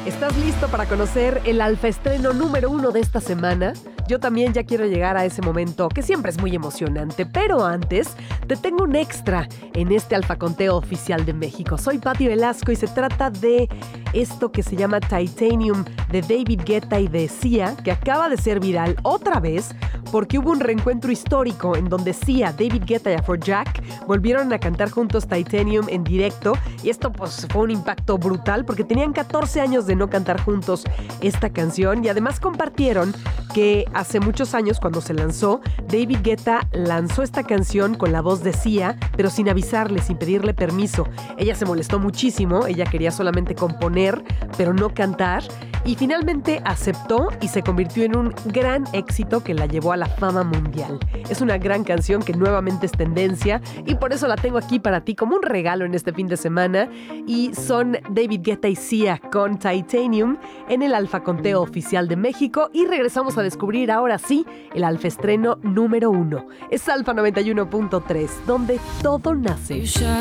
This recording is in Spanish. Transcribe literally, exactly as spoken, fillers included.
¿Estás listo para conocer el alfa estreno número uno de esta semana? Yo también ya quiero llegar a ese momento, que siempre es muy emocionante, pero antes te tengo un extra en este Alfa Conteo Oficial de México. Soy Patti Velasco y se trata de esto que se llama Titanium de David Guetta y de Sia, que acaba de ser viral otra vez porque hubo un reencuentro histórico en donde Sia, David Guetta y Afrojack volvieron a cantar juntos Titanium en directo, y esto pues fue un impacto brutal porque tenían catorce años de no cantar juntos esta canción, y además compartieron que hace muchos años, cuando se lanzó, David Guetta lanzó esta canción con la voz de Sia, pero sin avisarle, sin pedirle permiso. Ella se molestó muchísimo, ella quería solamente componer, pero no cantar, y finalmente aceptó y se convirtió en un gran éxito que la llevó a la fama mundial. Es una gran canción que nuevamente es tendencia, y por eso la tengo aquí para ti como un regalo en este fin de semana, y son David Guetta y Sia con Titanium en el Alfa Conteo Oficial de México, y regresamos a descubrir ahora sí el alfa estreno número uno. Es Alfa noventa y uno punto tres, donde todo nace.